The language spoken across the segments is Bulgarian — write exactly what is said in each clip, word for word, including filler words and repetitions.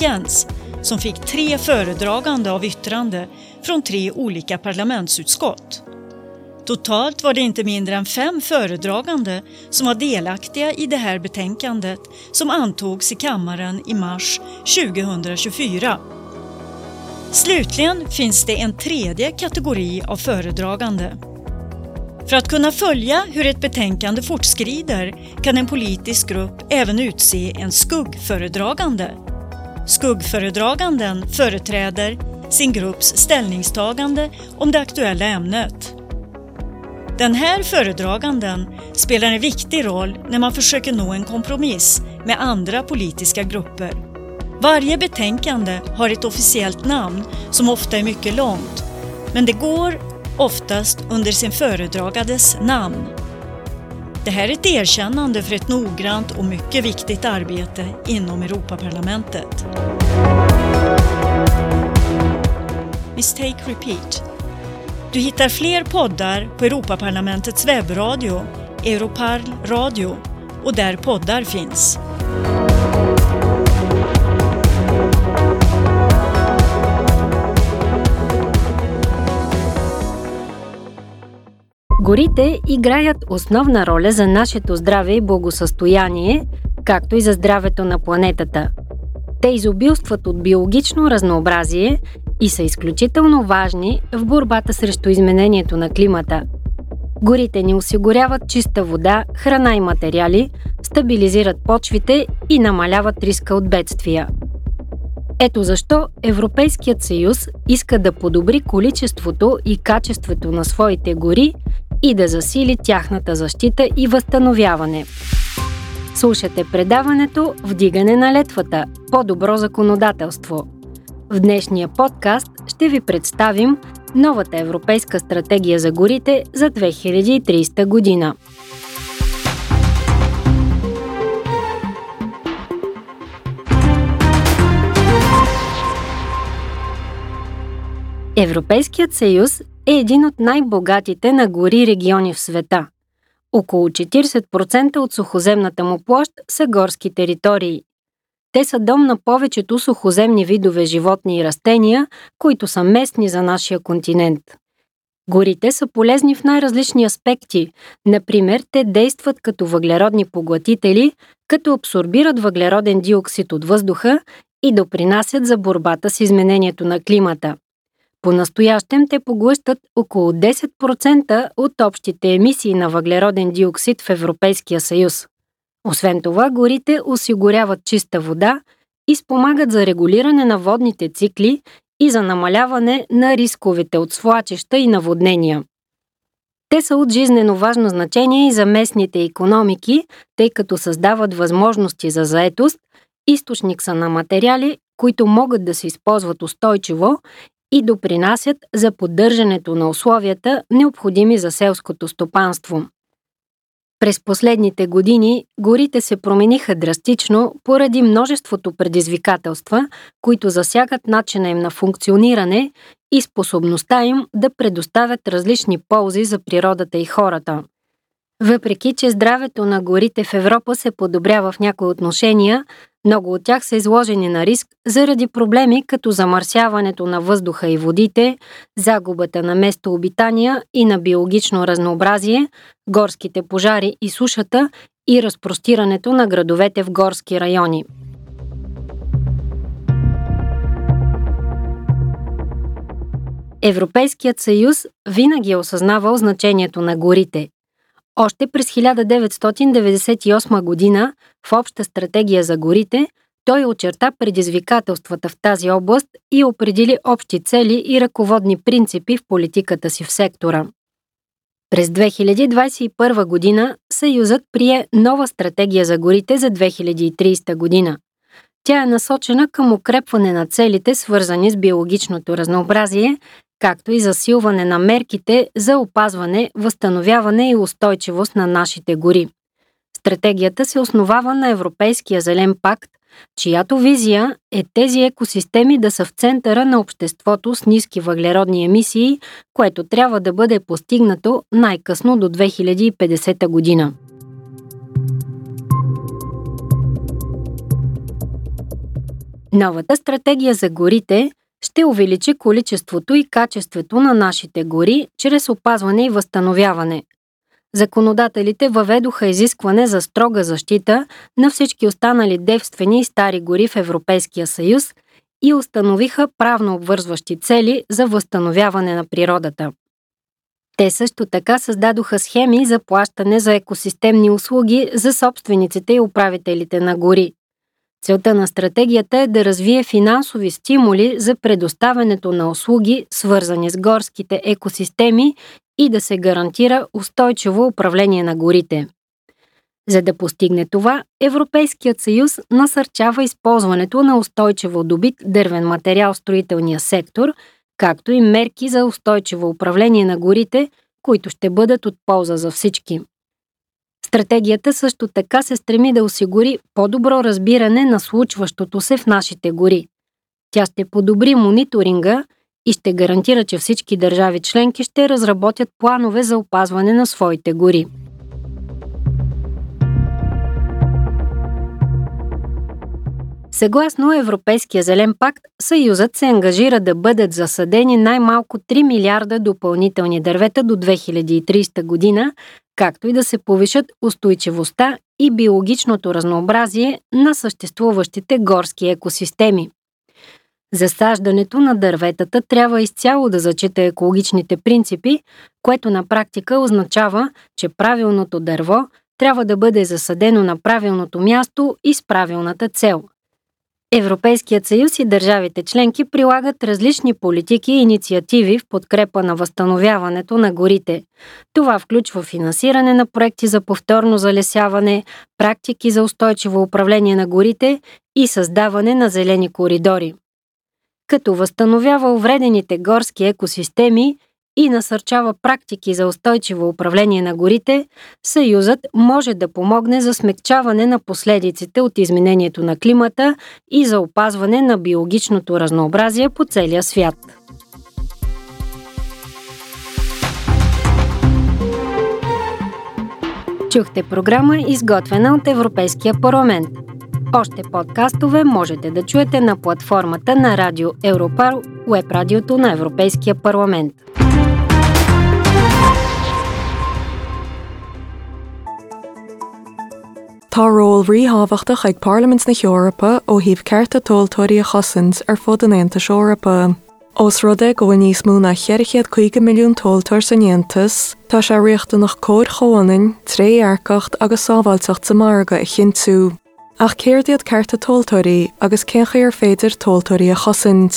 intelligens som fick tre föredragande av yttrande från tre olika parlamentsutskott. Totalt var det inte mindre än fem föredragande som var delaktiga i det här betänkandet som antogs i kammaren i mars tjugohundratjugofyra. Slutligen finns det en tredje kategori av föredragande. För att kunna följa hur ett betänkande fortskrider kan en politisk grupp även utse en skuggföredragande. Skuggföredraganden företräder sin grupps ställningstagande om det aktuella ämnet. Den här föredraganden spelar en viktig roll när man försöker nå en kompromiss med andra politiska grupper. Varje betänkande har ett officiellt namn som ofta är mycket långt, men det går oftast under sin föredragandes namn. Det här är ett erkännande för ett noggrant och mycket viktigt arbete inom Europaparlamentet. Mistake Repeat. Du hittar fler poddar på Europaparlamentets webbradio, Europarl Radio, och där poddar finns. Горите играят основна роля за нашето здраве и благосъстояние, както и за здравето на планетата. Те изобилстват от биологично разнообразие и са изключително важни в борбата срещу изменението на климата. Горите ни осигуряват чиста вода, храна и материали, стабилизират почвите и намаляват риска от бедствия. Ето защо Европейският съюз иска да подобри количеството и качеството на своите гори и да засили тяхната защита и възстановяване. Слушате предаването "Вдигане на летвата. По-добро законодателство". В днешния подкаст ще ви представим новата европейска стратегия за горите за две хиляди и тридесета година. Европейският съюз е един от най-богатите на гори региони в света. Около четиридесет процента от сухоземната му площ са горски територии. Те са дом на повечето сухоземни видове животни и растения, които са местни за нашия континент. Горите са полезни в най-различни аспекти. Например, те действат като въглеродни поглътители, като абсорбират въглероден диоксид от въздуха и допринасят за борбата с изменението на климата. По-настоящем те поглъщат около десет процента от общите емисии на въглероден диоксид в Европейския съюз. Освен това, горите осигуряват чиста вода и спомагат за регулиране на водните цикли и за намаляване на рисковете от свлачища и наводнения. Те са от жизнено важно значение и за местните икономики, тъй като създават възможности за заетост, източник са на материали, които могат да се използват устойчиво и допринасят за поддържането на условията, необходими за селското стопанство. През последните години горите се промениха драстично поради множеството предизвикателства, които засягат начина им на функциониране и способността им да предоставят различни ползи за природата и хората. Въпреки че здравето на горите в Европа се подобрява в някои отношения, много от тях са изложени на риск заради проблеми като замърсяването на въздуха и водите, загубата на местообитания и на биологично разнообразие, горските пожари и сушата и разпростирането на градовете в горски райони. Европейският съюз винаги е осъзнавал значението на горите. Още през хиляда деветстотин деветдесет и осма година в Обща стратегия за горите той очерта предизвикателствата в тази област и определи общи цели и ръководни принципи в политиката си в сектора. През две хиляди двадесет и първа година Съюзът прие нова стратегия за горите за две хиляди и тридесета година. Тя е насочена към укрепване на целите, свързани с биологичното разнообразие, както и засилване на мерките за опазване, възстановяване и устойчивост на нашите гори. Стратегията се основава на Европейския зелен пакт, чиято визия е тези екосистеми да са в центъра на обществото с ниски въглеродни емисии, което трябва да бъде постигнато най-късно до две хиляди и петдесета година. Новата стратегия за горите ще увеличи количеството и качеството на нашите гори чрез опазване и възстановяване. Законодателите въведоха изискване за строга защита на всички останали девствени и стари гори в Европейския съюз и установиха правно обвързващи цели за възстановяване на природата. Те също така създадоха схеми за плащане за екосистемни услуги за собствениците и управителите на гори. Целта на стратегията е да развие финансови стимули за предоставянето на услуги, свързани с горските екосистеми и да се гарантира устойчиво управление на горите. За да постигне това, Европейският съюз насърчава използването на устойчиво добит дървен материал в строителния сектор, както и мерки за устойчиво управление на горите, които ще бъдат от полза за всички. Стратегията също така се стреми да осигури по-добро разбиране на случващото се в нашите гори. Тя ще подобри мониторинга и ще гарантира, че всички държави членки ще разработят планове за опазване на своите гори. Съгласно Европейския зелен пакт, Съюзът се ангажира да бъдат засадени най-малко три милиарда допълнителни дървета до две хиляди и тридесета година, както и да се повишат устойчивостта и биологичното разнообразие на съществуващите горски екосистеми. Засаждането на дърветата трябва изцяло да зачита екологичните принципи, което на практика означава, че правилното дърво трябва да бъде засадено на правилното място и с правилната цел. Европейският съюз и държавите членки прилагат различни политики и инициативи в подкрепа на възстановяването на горите. Това включва финансиране на проекти за повторно залесяване, практики за устойчиво управление на горите и създаване на зелени коридори. Като възстановява увредените горски екосистеми и насърчава практики за устойчиво управление на горите, Съюзът може да помогне за смекчаване на последиците от изменението на климата и за опазване на биологичното разнообразие по целия свят. Чухте програма, изготвена от Европейския парламент. Още подкастове можете да чуете на платформата на Радио Европар, уеб радиото на Европейския парламент. Tá ról ríomhábhachtach ag Parliaments na Eorpa ó híomh cearta tóilteoirí a chosint ar fud an Aontas Eorpa. Os rud é go bhfuil níos mó na cheirichéad chuige milliún tóilteoir san Aontas, tá sé riachtanach cóir chomhainn, tréarcacht agus sábháilteacht sa marga i chinntiú. Ach céirdiad cearta tóilteoirí agus céncha ar féidir tóilteoirí a chosint.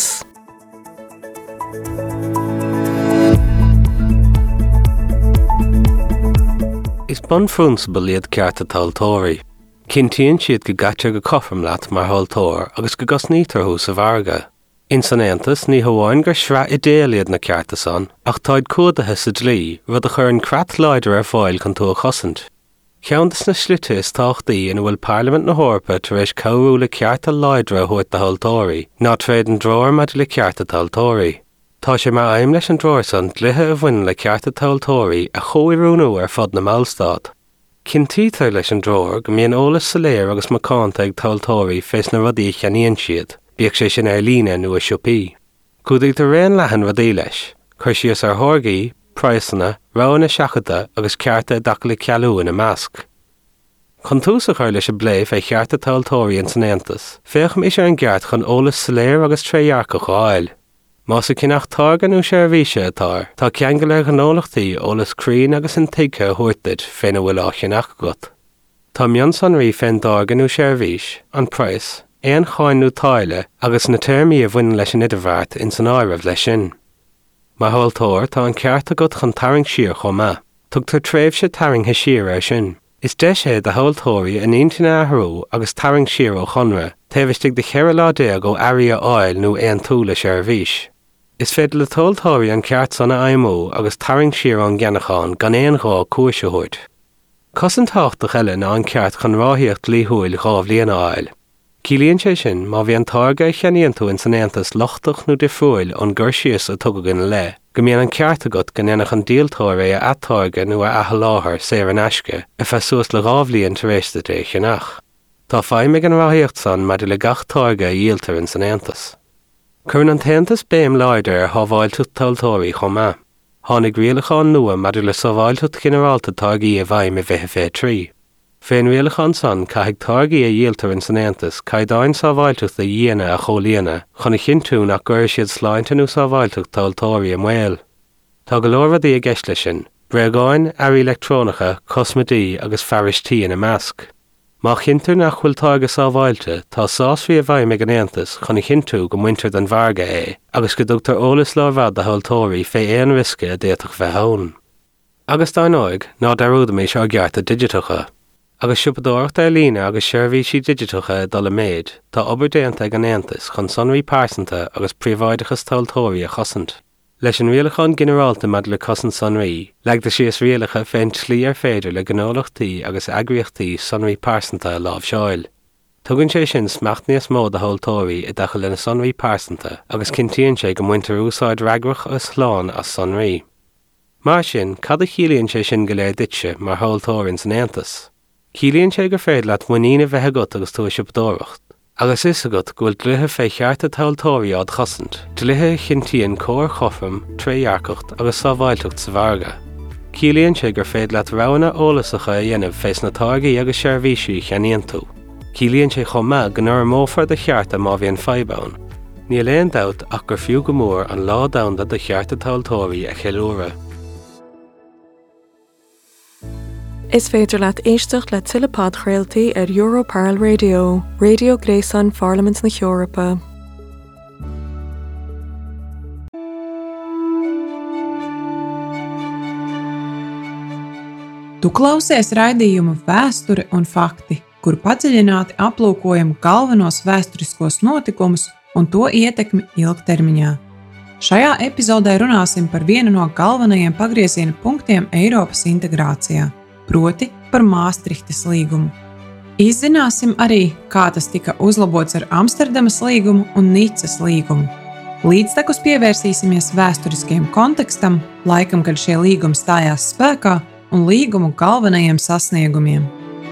Is bunfrunsbal iad cearta tóilteoirí. Cintíonn siad go gaiite go coifrim leat mar thóilteoir agus go gosnítarthú sa bharga. In san Aontas ní hamháin gur sreath i déalaíad na cearta san, ach táid cuadaithe sa dlí rud a chur an creat leidir ar fáil chun tú a chosint. Cheantas na slite is táchtaí ina bhfuil Parliament na Eorpa tar éis comhrú le cearta leidre a thuairt na thóilteoirí, ná tréad an dróir maidir le cearta tóilteoirí. Tá sé mar aim leis an dróir san dlithe a bhain le cearta tóilteoirí a chomhúnú ar fad na Mallstad. Cintítar leis an dróir go mbíonn eolas sa léir agus macánta ag tóilteoirí fés na rudaí cheanaíonn siad, bíodh sé sin ar líne nó a siopí. Cúdaigh de réon leathan rudaí leis, chuir síos ar thorgaí, praosanna, roghna seachada agus cearta daca le cealú in a measc. Chun tús a chuir leis a bléh é chearta tóilteoirí in san Aontas, féacham is ar an gceart chun eolas sa léir agus tréarca cháil. Más a cinnach tágan ú sé ar bhíse atá, tá ceangal ar ghnólachtaí eolas crín agus an tuigthe a thuairtead féin a bhfuil ácheannach agat. Tá mion sonraí féin dágan ú sé ar bhís, an price, éon cháinú táile agus na termí a bhain leis an idirbhart in san áireamh leis sin. Má thóilteoir tá an ceart agat chun tarraing siar chomh maith, tugtar tréimh sé tarraing he siar ar sin. Is de sé de thóilteoirí an aontaine athrú agus tarraing siar ó chonra, taobhaistigh de chéire lá déag ó airí áil nó éon túla sé ar bhís. Is féidir le tóilteoirí an ceart sanna aimó agus tarraing siar an gceannacháin gan éon dhá cuaise thuairt. Cos an táchtach eile ná an ceart chun ráthaíocht líthúil gábh líon áil. Cílíonn sé sin má bhí an táirge cheanaíonn tú in san Aontas lochtach nó difriúil an gur síos a tugadh le, go mbíonn an ceart agat go ndeannach an díoltóir é a attáirge nó a atha láthair sé ar an aisce, a feadh suas le gábhlíonn tar éis de dé cheannach. Tá feimig an ráíocht san mar de le gach táirge díaltar in san Aontas. Cuireann an Taontas béim leidir ar thábháilteacht taltóirí chomh. Tháinig rialacháin nua mar le sábháilteacht generálta táirgaí a bhaim i bheitthe fé trí. Féin rialacháin san caithfidh táirgaí a díaltar in san Aontas caighdeáin sábháilteacht a dhéana a chomhlíonna chuna chintiú nach gcuir siad sláinte nó sábháilteacht taltóirí a mhaol. Tá go leor rudaí a gceist lei sin, breagáin, airí electrónacha, cosmadaí agus pharistíí ina measc. Má chintar nach bhfuil táirge sábháilte, tá sásfaí a bhaim ag an Aontas chuna chintiú go muintir den bharga é, agus go dtugtar eolas lámhad a taltóirí fé éon risce a déach bheith ann. Agus dá nóig ná darúda mé seo gearta digitacha. Agus siúpadóireachta ar líne agus seirbhísí digitacha dul méid, tá obair déanta ag an Aontas chun sonraí pásanta agus príomháidechas taltóirí a chosint. Leis an rialacháin generálta mad le cosan sonraí, leagda síos rialacha féin tlí ar féidir le gnólachtaí agus agriochtaí sonraí pásanta a lámh seáil. Tugann sé sin smacht níos mó a taltóirí i d dacha lena sonraí pásanta agus cintíonn sé go muintir úsáid reagrach agus sláán as sonraí. Mar sin, cad a chiallaíonn sé sin go léir ditse mar taltóirí san Aontas. Chiallaíonn sé gur féad leat muína bheith agat agus tú siúpadóireacht. Agus is agat go bhfuil gluthe fé chearta taltóirí ád chosint, gluthe chintíonn cóir chofam, tréarcacht agus sábháilteacht sa bharga. Ciallaíonn sé gur féad leat roghanna eolasacha a dhéanamh fés na táirgaí agus seirbhísí cheanaíonn tú. Ciallaíonn sé chomh go nuair mófar de chearta má bhíonn fadhbán. Ní léon dabht ach gur fiú go mór an lá damhda de chearta taltóirí a cheiliúra. Is féidir leat éisteach le tuileád chraoltaí ar Europarl Radio, Radio Gréasan Parliament na Heorpa. Tu klausies raidījumu Vēsture un fakti, kur padziļināti aplūkojam galvenos vēsturiskos notikumus un to ietekmi ilgtermiņā. Šajā epizodē runāsim par vienu no galvenajiem pagrieziena punktiem Eiropas integrācijā, proti par Māstrihtas līgumu. Izzināsim arī, kā tas tika uzlabots ar Amsterdamas līgumu un Nicas līgumu. Līdztekus pievērsīsimies vēsturiskiem kontekstam, laikam, kad šie līgumi stājās spēkā, un līgumu galvenajiem sasniegumiem.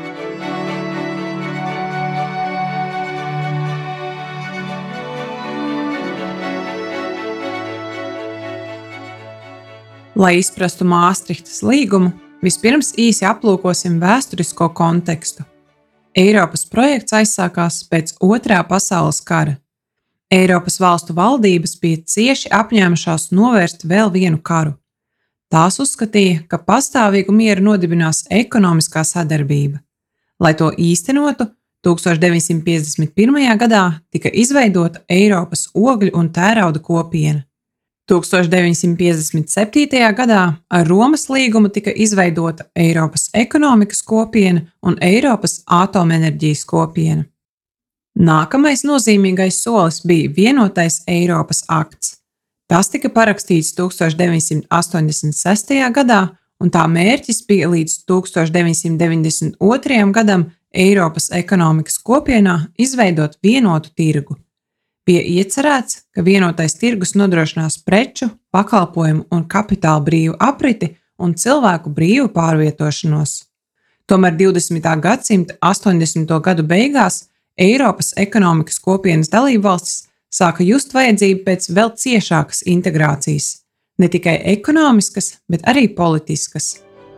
Lai izprastu Māstrihtas līgumu, vispirms īsi aplūkosim vēsturisko kontekstu. Eiropas projekts aizsākās pēc Otrā pasaules kara. Eiropas valstu valdības bija cieši apņēmušās novērst vēl vienu karu. Tās uzskatīja, ka pastāvīgu mieru nodibinās ekonomiskā sadarbība. Lai to īstenotu, tūkstoš deviņsimt piecdesmit pirmajā gadā tika izveidota Eiropas ogļu un tērauda kopiena. tūkstoš deviņsimt piecdesmit septītajā gadā ar Romas līgumu tika izveidota Eiropas ekonomikas kopiena un Eiropas atomenerģijas kopiena. Nākamais nozīmīgais solis bija vienotais Eiropas akts. Tas tika parakstīts tūkstoš deviņsimt astoņdesmit sestajā gadā, un tā mērķis bija līdz tūkstoš deviņsimt deviņdesmit otrajam gadam Eiropas ekonomikas kopienā izveidot vienotu tirgu. Bija iecerēts, ka vienotais tirgus nodrošinās preču, pakalpojumu un kapitāla brīvu apriti un cilvēku brīvu pārvietošanos. Tomēr divdesmitā gadsimta astoņdesmito gadu beigās Eiropas ekonomikas kopienas dalībvalstis sāka just vajadzību pēc vēl ciešākas integrācijas, ne tikai ekonomiskas, bet arī politiskas.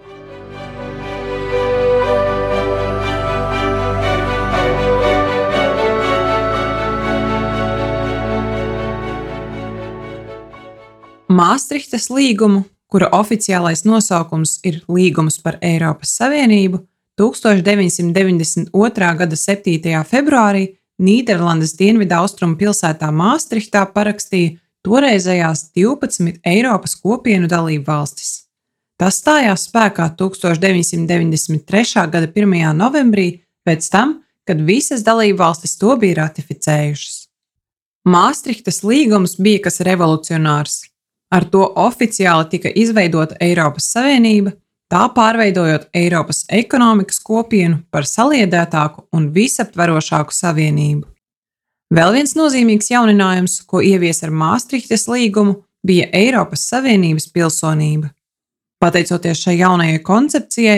Māstrihtas līgumu, kura oficiālais nosaukums ir Līgums par Eiropas Savienību, tūkstoš deviņsimt deviņdesmit otrā gada septītajā februārī Nīderlandes dienvidu austrumu pilsētā Māstrihtā parakstīja toreizējās divpadsmit Eiropas kopienu dalību valstis. Tas stājās spēkā tūkstoš deviņsimt deviņdesmit trešā gada pirmajā novembrī, pēc tam, kad visas dalību valstis to bija ratificējušas. Māstrihtas līgums bija kas revolucionārs. Ar to oficiāli tika izveidota Eiropas Savienība, tā pārveidojot Eiropas ekonomikas kopienu par saliedētāku un visaptverošāku savienību. Vēl viens nozīmīgs jauninājums, ko ievies ar Māstrihtas līgumu, bija Eiropas Savienības pilsonība. Pateicoties šai jaunajai koncepcijai,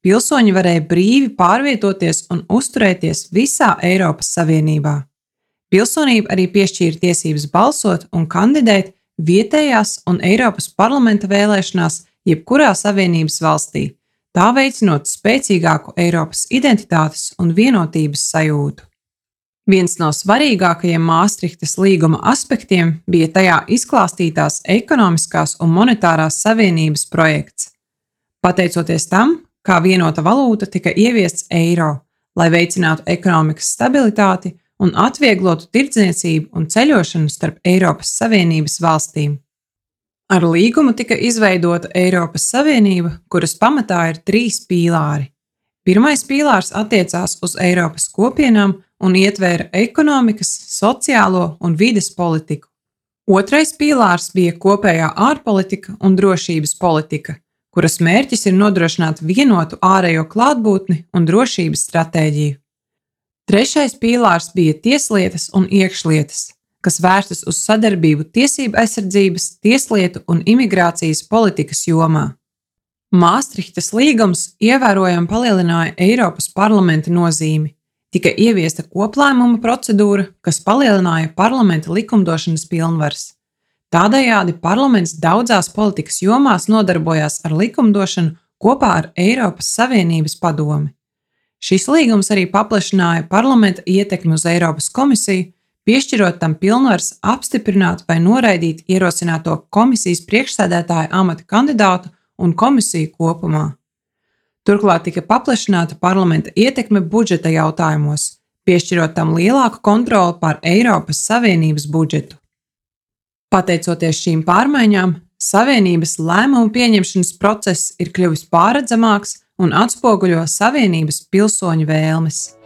pilsoņi varēja brīvi pārvietoties un uzturēties visā Eiropas Savienībā. Pilsonība arī piešķīra tiesības balsot un kandidēt vietējās un Eiropas parlamenta vēlēšanās jebkurā Savienības valstī, tā veicinot spēcīgāku Eiropas identitātes un vienotības sajūtu. Viens no svarīgākajiem Māstrihtas līguma aspektiem bija tajā izklāstītās ekonomiskās un monetārās savienības projekts. Pateicoties tam, kā vienota valūta tika ieviests eiro, lai veicinātu ekonomikas stabilitāti un atvieglotu tirdzniecību un ceļošanu starp Eiropas Savienības valstīm. Ar līgumu tika izveidota Eiropas Savienība, kuras pamatā ir trīs pīlāri. Pirmais pīlārs attiecās uz Eiropas kopienām un ietvēra ekonomikas, sociālo un vides politiku. Otrais pīlārs bija kopējā ārpolitika un drošības politika, kuras mērķis ir nodrošināt vienotu ārējo klātbūtni un drošības stratēģiju. Trešais pīlārs bija tieslietas un iekšlietas, kas vērstas uz sadarbību tiesību aizsardzības, tieslietu un imigrācijas politikas jomā. Māstrihtas līgums ievērojami palielināja Eiropas parlamenta nozīmi. Tika ieviesta koplēmuma procedūra, kas palielināja parlamenta likumdošanas pilnvaras. Tādējādi parlaments daudzās politikas jomās nodarbojās ar likumdošanu kopā ar Eiropas Savienības padomi. Šis līgums arī paplašināja parlamenta ietekmi uz Eiropas komisiju, piešķirot tam pilnvaras apstiprināt vai noraidīt ierosināto komisijas priekšsēdētāja amata kandidātu un komisiju kopumā. Turklāt tika paplašināta parlamenta ietekme budžeta jautājumos, piešķirot tam lielāku kontroli pār Eiropas Savienības budžetu. Pateicoties šīm pārmaiņām, Savienības lēmumu pieņemšanas process ir kļuvis pārredzamāks un atspoguļo Savienības pilsoņu vēlmes.